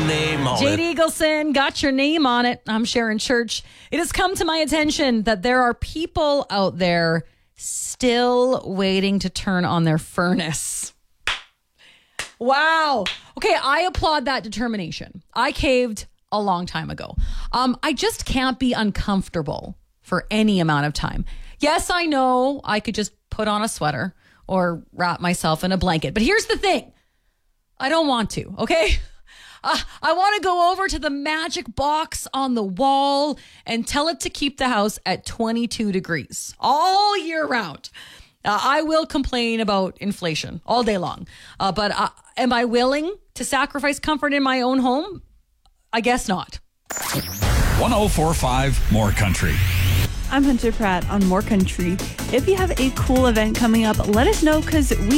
name on Jade it. Eagleson, got your name on it. I'm Sharon Church. It has come to my attention that there are people out there still waiting to turn on their furnace. Wow. Okay, I applaud that determination. I caved a long time ago. I just can't be uncomfortable for any amount of time. Yes, I know I could just put on a sweater or wrap myself in a blanket. But here's the thing. I don't want to, okay? I want to go over to the magic box on the wall and tell it to keep the house at 22 degrees all year round. I will complain about inflation all day long. But am I willing to sacrifice comfort in my own home? I guess not. 1045 More Country. I'm Hunter Pratt on More Country. If you have a cool event coming up, let us know because we